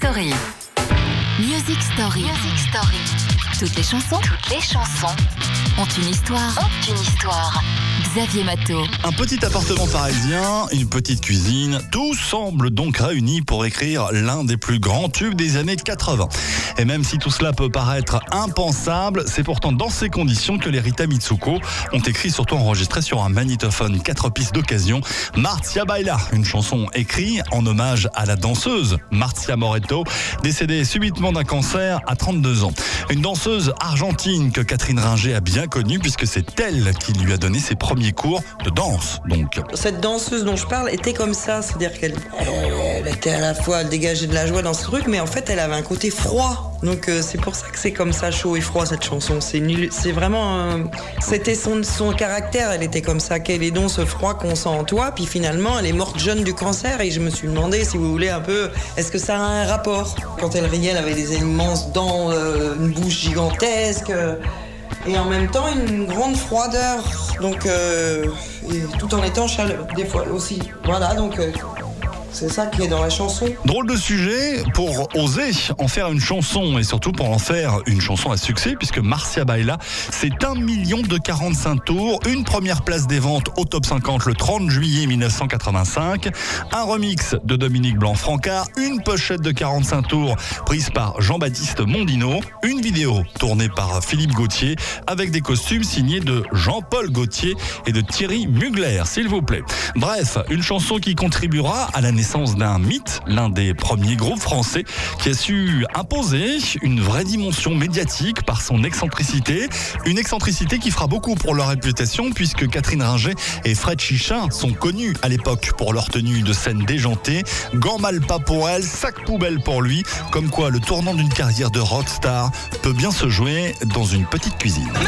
Story. Music Story. Music Story. Toutes les chansons ont une histoire. Xavier Matteau. Un petit appartement parisien, une petite cuisine, tout semble donc réuni pour écrire l'un des plus grands tubes des années 80. Et même si tout cela peut paraître impensable, c'est pourtant dans ces conditions que les Rita Mitsuko ont écrit, surtout enregistré sur un magnétophone 4 pistes d'occasion, Marzia Baila, une chanson écrite en hommage à la danseuse Marzia Moretto, décédée subitement d'un cancer à 32 ans. Une danseuse argentine que Catherine Ringer a bien connue puisque c'est elle qui lui a donné ses premiers cours de danse. Donc, cette danseuse dont je parle était comme ça, c'est-à-dire qu'elle était à la fois, elle dégageait de la joie dans ce truc, mais en fait elle avait un côté froid. Donc c'est pour ça que c'est comme ça, chaud et froid, cette chanson. C'est vraiment, c'était son caractère. Elle était comme ça. Quel est donc ce froid qu'on sent en toi? Puis finalement, elle est morte jeune du cancer. Et je me suis demandé, si vous voulez un peu, est-ce que ça a un rapport? Quand elle riait, elle avait des immenses dents, une bouche gigantesque. Et en même temps, une grande froideur. Donc, et tout en étant chaleur, des fois aussi. Voilà, donc. C'est ça qui est dans la chanson. Drôle de sujet pour oser en faire une chanson et surtout pour en faire une chanson à succès puisque Marzia Baila, c'est 1 045 tours, une première place des ventes au top 50 le 30 juillet 1985, un remix de Dominique Blanc-Francard, une pochette de 45 tours prise par Jean-Baptiste Mondino, une vidéo tournée par Philippe Gauthier avec des costumes signés de Jean-Paul Gaultier et de Thierry Mugler, s'il vous plaît. Bref, une chanson qui contribuera à la naissance d'un mythe, l'un des premiers groupes français qui a su imposer une vraie dimension médiatique par son excentricité, une excentricité qui fera beaucoup pour leur réputation puisque Catherine Ringer et Fred Chichin sont connus à l'époque pour leur tenue de scène déjantée, gants mal pas pour elle, sac poubelle pour lui, comme quoi le tournant d'une carrière de rockstar peut bien se jouer dans une petite cuisine.